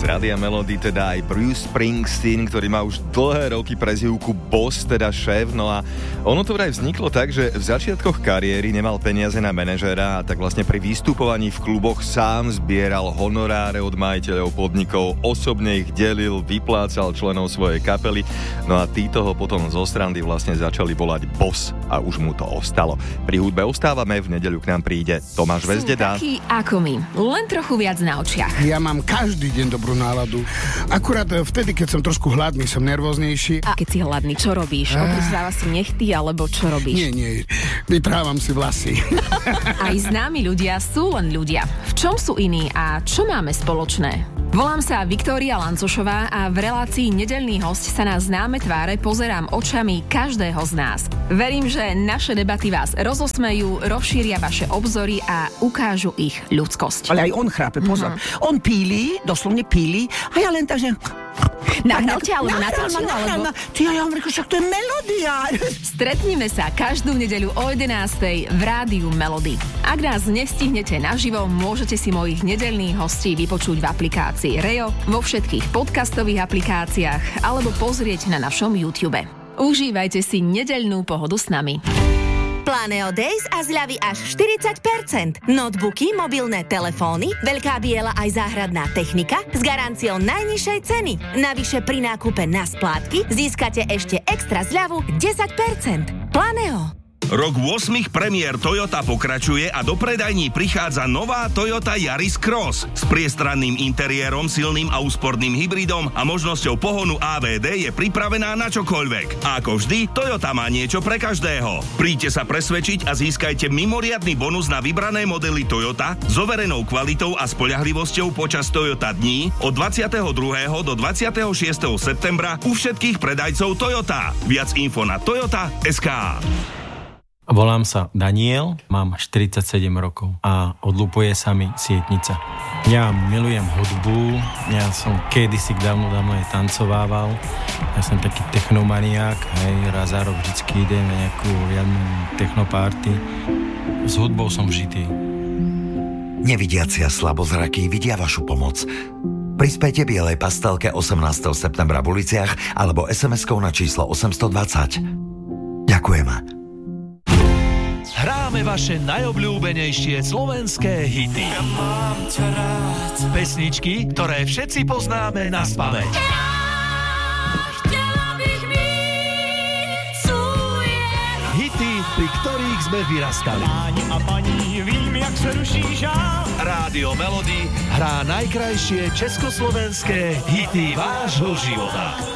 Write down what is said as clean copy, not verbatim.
Rádia Melody, teda aj Bruce Springsteen, ktorý má už dlhé roky prezývku Boss, teda šéf. No a ono to vraj vzniklo tak, že v začiatkoch kariéry nemal peniaze na manažéra a tak vlastne pri vystupovaní v kluboch sám zbieral honoráre od majiteľov podnikov, osobne ich delil, vyplácal členov svojej kapely. No a títo ho potom zo srandy vlastne začali volať Boss a už mu to ostalo. Pri hudbe ostávame, v nedeľu k nám príde Tomáš Vezdeda. Taký ako my, len trochu viac na očiach. Ja mám každý deň dobrú náladu. Akurát vtedy, keď som trošku hladný, som nervóznejší. A keď si hladný, čo robíš? Obrizdáva si nechty, alebo čo robíš? Nie, vyprávam si vlasy. Aj známi ľudia sú len ľudia. V čom sú iní a čo máme spoločné? Volám sa Viktória Lancošová a v relácii Nedeľný hosť sa na známe tváre pozerám očami každého z nás. Verím, že naše debaty vás rozosmejú, rozšíria vaše obzory a ukážu ich ľudskosť. Ale aj on chrápe, pozor. On píli, doslovne píli, a ja len tak, že... Nahnal ťa, alebo natočil, alebo... Ja vám reku, však to je melódia. Stretnime sa každú nedeľu o 11:00 v rádiu Melody. Ak nás nestihnete naživo, môžete si mojich nedeľných hostí vypočuť v aplikácii Reo, vo všetkých podcastových aplikáciách alebo pozrieť na našom YouTube. Užívajte si nedeľnú pohodu s nami. Planeo Days a zľavy až 40%. Notebooky, mobilné telefóny, veľká biela aj záhradná technika s garanciou najnižšej ceny. Navyše pri nákupe na splátky získate ešte extra zľavu 10%. Planeo. Rok 8 premiér Toyota pokračuje a do predajní prichádza nová Toyota Yaris Cross. S priestranným interiérom, silným a úsporným hybridom a možnosťou pohonu AVD je pripravená na čokoľvek. A ako vždy, Toyota má niečo pre každého. Príďte sa presvedčiť a získajte mimoriadny bonus na vybrané modely Toyota s overenou kvalitou a spoľahlivosťou počas Toyota dní od 22. do 26. septembra u všetkých predajcov Toyota. Viac info na toyota.sk. Volám sa Daniel, mám 47 rokov a odlupuje sa mi sietnica. Ja milujem hudbu, ja som kedysi dávno aj tancovával, ja som taký technomaniák, hej, raz za rok vždycky idem na nejakú riadnu technoparty. S hudbou som vžitý. Nevidiaci a slabozrakí vidia vašu pomoc. Prispejte bielej pastelke 18. septembra v uliciach alebo SMS-kou na číslo 820. Ďakujeme. Hráme vaše najobľúbenejšie slovenské hity. Ja mám ťa rád. Pesničky, ktoré všetci poznáme naspamäť. Hity, pri ktorých sme vyrastali. Páni a paní, vím, jak se ruší žál. Rádio Melody hrá najkrajšie československé hity vášho života.